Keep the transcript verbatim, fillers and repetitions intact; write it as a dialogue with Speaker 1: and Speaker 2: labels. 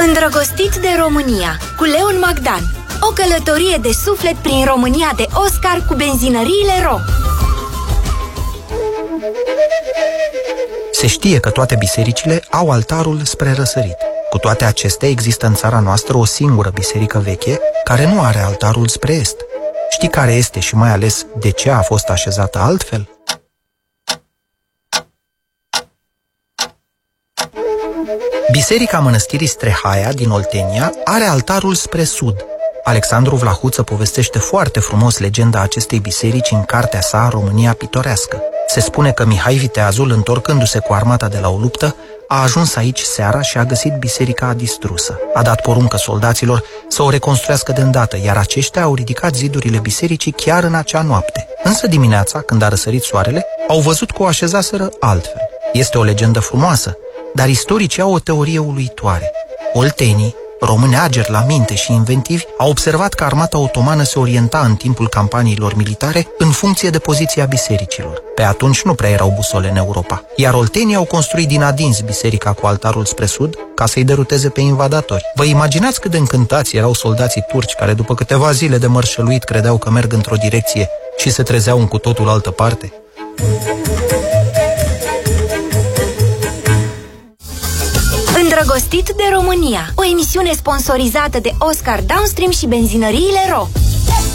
Speaker 1: Îndrăgostit de România, cu Leon Magdan. O călătorie de suflet prin România de Oscar cu benzinăriile Ro.
Speaker 2: Se știe că toate bisericile au altarul spre răsărit. Cu toate acestea, există în țara noastră o singură biserică veche care nu are altarul spre est. Știi care este și mai ales de ce a fost așezată altfel? Biserica Mănăstirii Strehaia din Oltenia are altarul spre sud. Alexandru Vlahuță povestește foarte frumos legenda acestei biserici în cartea sa România pitorească. Se spune că Mihai Viteazul, întorcându-se cu armata de la o luptă, a ajuns aici seara și a găsit biserica distrusă. A dat poruncă soldaților să o reconstruiască de îndată, iar aceștia au ridicat zidurile bisericii chiar în acea noapte. Însă dimineața, când a răsărit soarele, au văzut că o așezaseră altfel. Este o legendă frumoasă, dar istoricii au o teorie uluitoare. Oltenii, români ageri la minte și inventivi, au observat că armata otomană se orienta în timpul campaniilor militare în funcție de poziția bisericilor. Pe atunci nu prea erau busole în Europa, iar oltenii au construit din adins biserica cu altarul spre sud ca să-i deruteze pe invadatori. Vă imaginați cât de încântați erau soldații turci care după câteva zile de mărșăluit credeau că merg într-o direcție și se trezeau în cu totul altă parte?
Speaker 1: Îndrăgostit de România, o emisiune sponsorizată de Oscar Downstream și benzinăriile Ro.